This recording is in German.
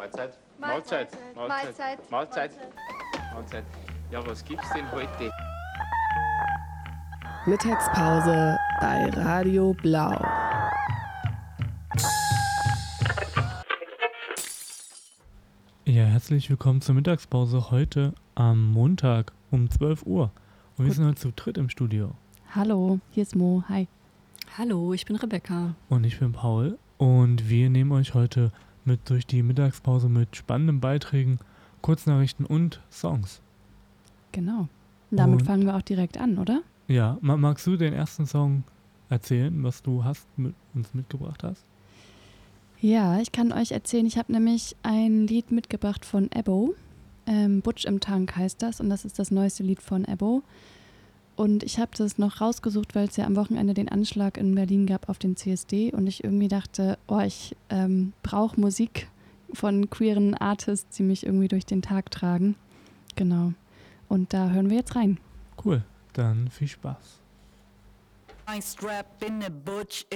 Mahlzeit. Mahlzeit. Mahlzeit. Mahlzeit. Mahlzeit. Ja, was gibt's denn heute? Mittagspause bei Radio Blau. Ja, herzlich willkommen zur Mittagspause heute am Montag um 12 Uhr. Und wir sind heute zu dritt im Studio. Hallo, hier ist Mo. Hi. Hallo, ich bin Rebecca. Und ich bin Paul. Und wir nehmen euch heute mit durch die Mittagspause mit spannenden Beiträgen, Kurznachrichten und Songs. Genau. Und damit Und- fangen wir auch direkt an, oder? Ja, magst du den ersten Song erzählen, was du uns mitgebracht hast? Ja, ich kann euch erzählen, ich habe nämlich ein Lied mitgebracht von Ebbo. Butch im Tank heißt das und das ist das neueste Lied von Ebbo. Und ich habe das noch rausgesucht, weil es ja am Wochenende den Anschlag in Berlin gab auf den CSD und ich irgendwie dachte, ich brauche Musik von queeren Artists, die mich irgendwie durch den Tag tragen. Genau. Und da hören wir jetzt rein. Cool, dann viel Spaß. I strap in a butch